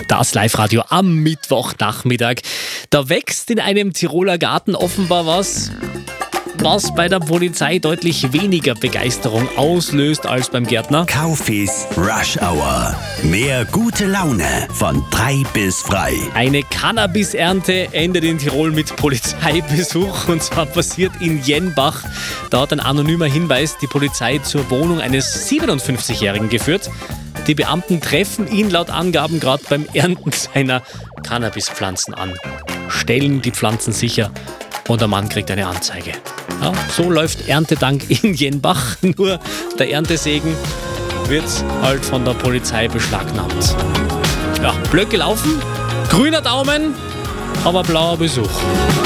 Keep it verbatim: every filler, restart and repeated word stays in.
Das Live-Radio am Mittwochnachmittag. Da wächst in einem Tiroler Garten offenbar was, was bei der Polizei deutlich weniger Begeisterung auslöst als beim Gärtner. Kaufis Rush Hour. Mehr gute Laune von drei bis frei. Eine Cannabis-Ernte endet in Tirol mit Polizeibesuch, und zwar passiert in Jenbach. Da hat ein anonymer Hinweis die Polizei zur Wohnung eines siebenundfünfzigjährigen geführt. Die Beamten treffen ihn laut Angaben gerade beim Ernten seiner Cannabispflanzen an, stellen die Pflanzen sicher und der Mann kriegt eine Anzeige. Ja, so läuft Erntedank in Jenbach, nur der Erntesegen wird halt von der Polizei beschlagnahmt. Ja, blöd gelaufen, grüner Daumen, aber blauer Besuch.